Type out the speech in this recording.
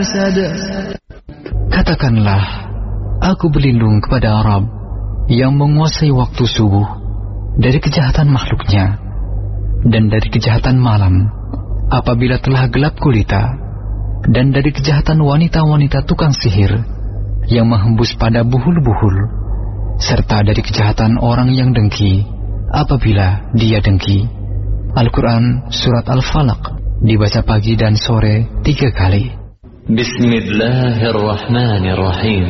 Katakanlah, aku berlindung kepada Rabb yang menguasai waktu subuh dari kejahatan makhluknya dan dari kejahatan malam apabila telah gelap gulita, dan dari kejahatan wanita-wanita tukang sihir yang menghembus pada buhul-buhul, serta dari kejahatan orang yang dengki apabila dia dengki. Al-Quran Surat Al-Falaq dibaca pagi dan sore 3 kali. Bismillahirrahmanirrahim.